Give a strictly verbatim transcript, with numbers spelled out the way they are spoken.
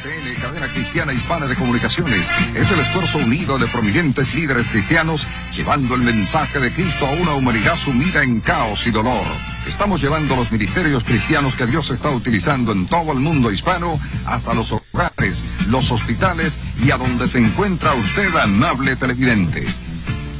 C N, Cadena Cristiana Hispana de Comunicaciones, es el esfuerzo unido de prominentes líderes cristianos llevando el mensaje de Cristo a una humanidad sumida en caos y dolor. Estamos llevando los ministerios cristianos que Dios está utilizando en todo el mundo hispano hasta los hogares, los hospitales y a donde se encuentra usted, amable televidente.